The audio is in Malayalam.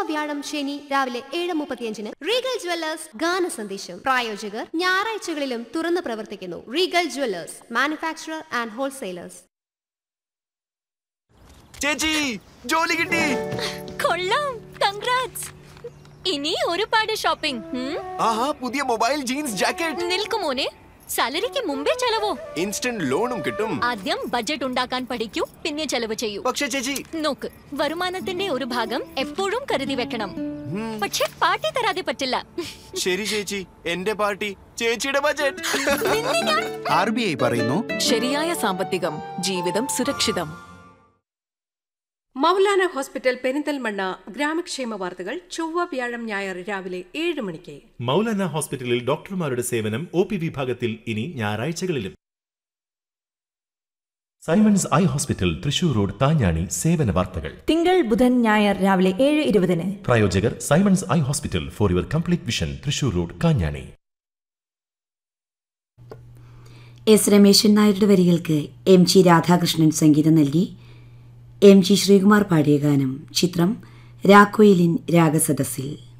വ്യാഴം ശനി രാവിലെ 7:35 റീഗൽ ജ്വല്ലേഴ്സ് ഗാന സന്ദേശം. പ്രായോജകർ ഞായറാഴ്ചകളിലും തുറന്നു പ്രവർത്തിക്കുന്നു. Regal Jewellers, manufacturer and wholesalers. ചേച്ചി ജോലി കിട്ടി. കൊള്ളാം, കൺഗ്രാറ്റ്സ്. ഇനി ഒരുപാട് ഷോപ്പിംഗ്. ആഹാ, പുതിയ മൊബൈൽ, ജീൻസ്, ജാക്കറ്റ്. നിൽക്കുമോനെ, സാലറിക്ക് മുമ്പേ ചെലവോ? ഇൻസ്റ്റന്റ് ലോണും കിട്ടും. ആദ്യം ബഡ്ജറ്റ് ഉണ്ടാക്കാൻ പഠിക്കൂ, പിന്നെ ചെലവ് ചെയ്യൂ. പക്ഷേ ചേച്ചി, നോക്ക്, വരുമാനത്തിന്റെ ഒരു ഭാഗം എപ്പോഴും കരുതി വെക്കണം. പക്ഷെ പാർട്ടി തരാതെ പറ്റില്ല. ശരി ചേച്ചി, എന്റെ പാർട്ടി ചേച്ചിയുടെ ബഡ്ജറ്റ്. RBI പറയുന്നു, ശരിയായ സാമ്പത്തികം ജീവിതം സുരക്ഷിതം. മൗലാന ഹോസ്പിറ്റൽ പെരിന്തൽമണ്ണ ഗ്രാമക്ഷേമ വാർത്തകൾ ചൊവ്വ വ്യാഴം ഞായർ രാവിലെ 7 മണിക്ക്. മൗലാന ഹോസ്പിറ്റലിൽ ഡോക്ടർമാരുടെ സേവനം OP വിഭാഗത്തിൽ ഇനി ഞായറാഴ്ചകളിലും. Symons eye hospital, Thrissur road, താഞ്ഞാണി. സേവന വാർത്തകൾ തിങ്കൾ ബുധൻ ഞായർ രാവിലെ 7:20. പ്രായോജകർ Symons eye hospital, for your complete vision, Thrissur road, Kanjani. S. Rameshan നായരുടെ വരികൾക്ക് MG രാധാകൃഷ്ണൻ സംഗീതം നൽകി. MG ശ്രീകുമാർ പാടിയ ഗാനം. ചിത്രം രാക്കോയിലിൻ രാഗസദസ്സിൽ.